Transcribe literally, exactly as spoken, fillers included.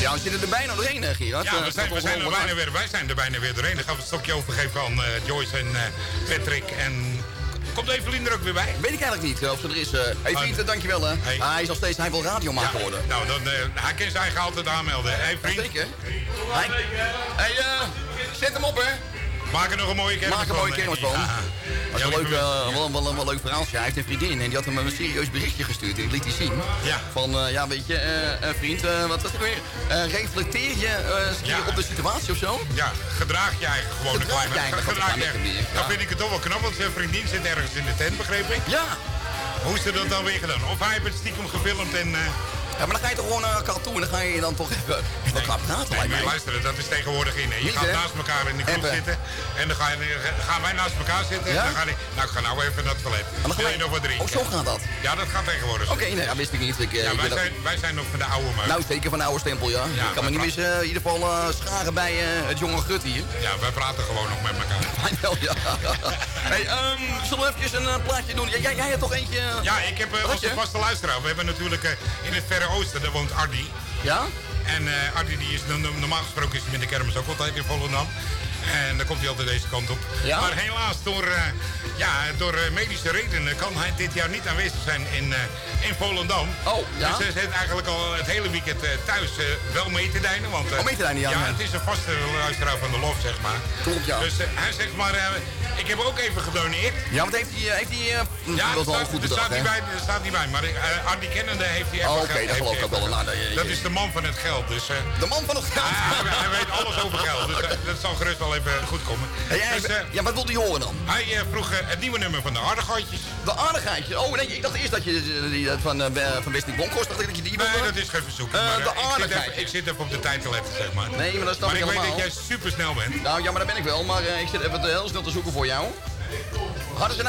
Ja, we zitten er bijna doorheen, hè, Gerard. Ja, we Uh, zijn, we zijn er wel bijna weer, wij zijn er bijna weer doorheen. Dan gaan we het stokje overgeven aan uh, Joyce en uh, Patrick. En komt Evelien er ook weer bij? Weet ik eigenlijk niet, uh, of ze er is. Uh... Hey vriend, uh, dankjewel hè. Hey. Ah, hij is al steeds, hij wil radiomaker Ja, worden. nou, dan, uh, hij kan zijn eigen altijd aanmelden. Hey vriend. Zeker. Hij... Hey, uh, zet hem op hè. Maak er nog een mooie kermis Maak een mooie kermis van. Ja. Dat is wel, leuk, uh, wel, wel, wel een leuk verhaaltje. Hij heeft een vriendin en die had hem een serieus berichtje gestuurd. En ik liet hij zien. Ja. Van, uh, ja weet je, uh, uh, vriend, uh, wat was het weer? Uh, reflecteer je uh, eens Ja. op de situatie of zo? Ja, gedraag je eigen gewoon een Gedraag klein je eigenlijk gedraag wat je er eigen. aan ligt, ja. Dan vind ik het toch wel knap, want zijn vriendin zit ergens in de tent, begreep ik. Ja. Hoe is ze dat dan weer gedaan? Of hij heeft het stiekem gefilmd en... Uh... Ja, maar dan ga je toch gewoon naar elkaar toe en dan ga je dan toch even wat gaan praten, Nee, lijkt maar mij. luisteren, dat is tegenwoordig in. Hè. Je Niet, gaat hè? naast elkaar in de kroeg Appen. zitten. En dan ga je, gaan wij naast elkaar zitten. Ja? En dan ga ik, nou, ik ga nou even naar het toilet. En dan gaan Wil wij- je nog wat drinken? Oh, zo gaat dat. Ja, dat gaat tegenwoordig. Oké, nee, dat wist ik niet. Ik, uh, Ja, ik wij ben zijn, wij zijn nog van de oude meuk. Nou, zeker van de oude stempel, ja. Ja, ik kan me niet maar- missen, uh, in ieder geval uh, scharen bij uh, het jonge gut hier. Ja, wij praten gewoon nog met elkaar. Wel, ja. Hey, um, zullen we even een uh, plaatje doen? Ja, jij, jij hebt toch eentje... Uh... Ja, ik heb uh, Wat onze je? vaste luisteraar. We hebben natuurlijk uh, in het Verre Oosten, daar woont Ardi. Ja? En uh, Ardi die is no- no- normaal gesproken is hij met de kermis ook altijd in Volendam. En dan komt hij altijd deze kant op. Ja? Maar helaas, door, uh, ja, door uh, medische redenen kan hij dit jaar niet aanwezig zijn in, uh, in Volendam. Oh, ja? Dus hij zit eigenlijk al het hele weekend uh, thuis uh, wel mee te dijnen. Want, uh, Oh, mee te dijnen, ja. Ja, het is een vaste luisteraar van de Lof, zeg maar. Klopt, ja. Dus uh, hij zegt maar, uh, ik heb ook even gedoneerd. Ja, wat heeft hij... Uh, heeft hij uh, Ja, dat er is wel een staat, goed er bedrag, staat hè? niet bij, er staat niet bij. Maar uh, Ardi kennende heeft hij even Oh, geld- oké, dat heeft geloof hij ik ook even wel. geld. Nou, dat- Dat is de man van het geld. Dus, uh, De man van het geld. hij, hij weet alles over geld. Dus uh, dat zal gerust wel even goed komen. Hey, jij- Dus, uh, ja, wat wilde je horen dan? hij uh, vroeg uh, het nieuwe nummer van de Aardigheidjes. De aardigheidje. Oh, nee, ik dacht eerst dat je uh, die, uh, van, uh, van Wesley Bronkhorst, dacht ik dat je die Nee, wilde. dat is geen verzoek. Uh, maar, de uh, ik, zit aardigheidjes. even, ik zit even op de tijd te letten, zeg maar. Nee, maar dat snap Maar ik ik weet helemaal. dat jij super snel bent. Nou, ja, maar dat ben ik wel. Maar uh, ik zit even te heel snel te zoeken voor jou. Hadden ze nou